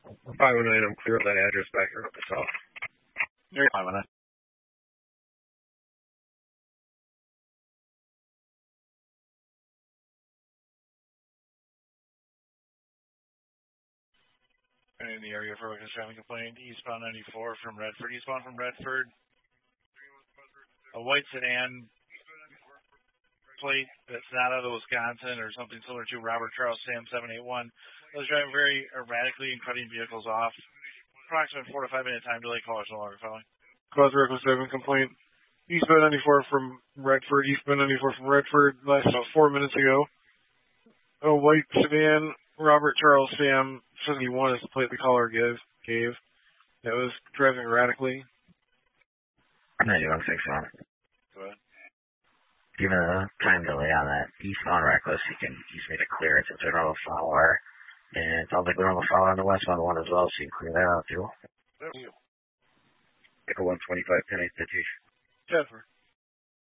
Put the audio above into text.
509, I'm clear of that address back here up the south. You're 509. In the area for a traffic complaint, eastbound 94 from Redford. Eastbound from Redford, a white sedan plate that's not out of Wisconsin or something similar to Robert Charles Sam 781 was driving very erratically and cutting vehicles off. Approximate 4 to 5 minute time delay. Callers no longer following. Cause reckless driving complaint. Eastbound 94 from Redford. Eastbound 94 from Redford. Last about 4 minutes ago. A white sedan, Robert Charles Sam 71 is the plate the caller gave. That was driving erratically. 9161. Go ahead. Given the time delay on that eastbound reckless, you can use me to clear it since we don't have a follower. And it sounds like we don't have a follower on the westbound one as well, so you can clear that out too. Thank you. Echo 125, 10 citation. Jennifer.